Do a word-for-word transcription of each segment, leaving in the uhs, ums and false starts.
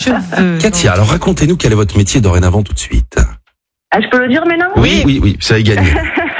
cheveux. Katia, alors racontez-nous quel est votre métier dorénavant tout de suite. Ah, je peux le dire maintenant? Oui, oui, oui, ça a gagné.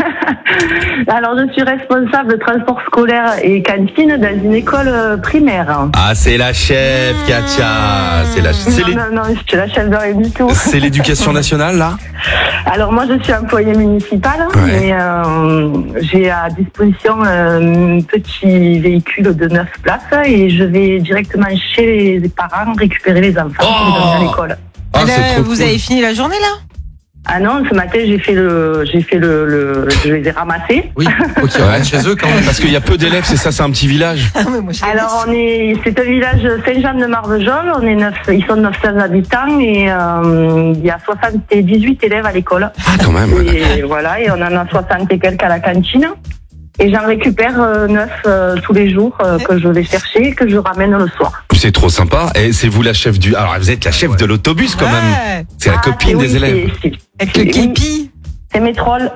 Alors, je suis responsable de transport scolaire et cantine dans une école euh, primaire. Ah, c'est la chef, Katia. C'est la. C'est Non, l'é- non, non, je suis la chef de rien du tout. c'est l'éducation nationale là. Alors, moi, je suis employée municipale, Ouais. mais euh, j'ai à disposition euh, un petit véhicule de neuf places et je vais directement chez les parents récupérer les enfants Oh qui sont à l'école. Ah, Là, c'est trop vous cool. avez fini la journée là? Ah non, ce matin, j'ai fait le, j'ai fait le, le, je les ai ramassés. Oui, faut qu'ils rentrent chez eux quand même. Parce qu'il y a peu d'élèves, c'est ça, c'est un petit village. Ah, mais moi, je Alors, on est, c'est un village Saint-Jean-de-Marvejols. On est neuf, ils sont neuf cents habitants et euh, il y a soixante-dix-huit élèves à l'école. Ah, quand même. Et voilà, et on en a soixante et quelques à la cantine. Et j'en récupère euh, neuf euh, tous les jours euh, que je vais chercher et que je ramène le soir. C'est trop sympa. Et c'est vous la chef du. Alors, vous êtes la chef de l'autobus quand même. Ouais, C'est la Ah, copine c'est- des oui, élèves. c'est- c'est- avec le oui, képi. C'est mes trolls.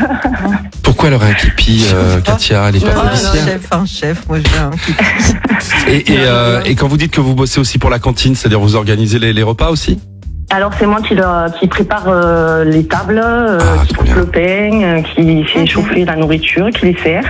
Pourquoi elle aurait un képi, euh, Katia? Elle est pas Oh, un policière. chef, un chef, moi j'ai un képi. Et, et, euh, et quand vous dites que vous bossez aussi pour la cantine, c'est-à-dire vous organisez les, les repas aussi? Alors c'est moi qui, leur- qui prépare euh, les tables, euh, Ah, qui trop coupe bien. le pain, euh, qui fait Ok. chauffer la nourriture, qui les sert.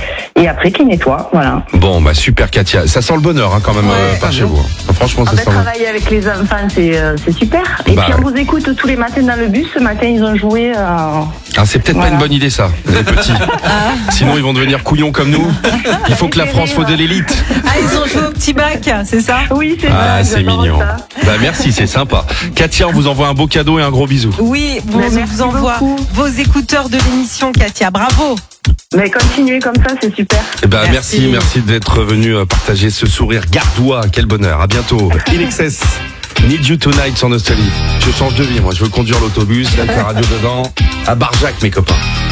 Et après qui nettoie, voilà. Bon, bah super, Katia. Ça sent le bonheur hein, quand même Ouais, euh, par ah chez bon. vous. hein. Franchement, En ça fait, sent. travailler avec les enfants, c'est euh, c'est super. Et Bah puis on ouais. vous écoute tous les matins dans le bus. Ce matin, ils ont joué. Euh... Ah, c'est peut-être pas Voilà. une bonne idée ça, les petits. Sinon, ils vont devenir couillons comme nous. Il faut que la France soit de l'élite. Ah, ils ont joué au petit bac, c'est ça? Oui, c'est Ah, ça. c'est j'adore mignon. ça. Bah merci, c'est sympa. Katia, on vous envoie un beau cadeau et un gros bisou. Oui, vous, Mais on merci vous envoie beaucoup. vos écouteurs de l'émission, Katia. Bravo. Mais continuez comme ça, c'est super. Eh ben, merci, Merci. merci d'être venu euh, partager ce sourire gardois. Quel bonheur. À bientôt. In Excess. Need You Tonight sur Nostalgie. Je change de vie, moi. Je veux conduire l'autobus, mettre la radio dedans. À Barjac, mes copains.